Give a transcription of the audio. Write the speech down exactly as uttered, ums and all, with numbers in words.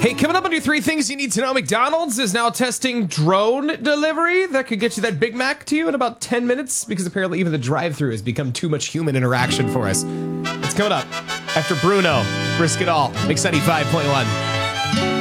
Hey, coming up on your three things you need to know, McDonald's is now testing drone delivery that could get you that Big Mac to you in about ten minutes because apparently even the drive-thru has become too much human interaction for us. It's coming up after Bruno. Risk It All. Mix ninety-five point one.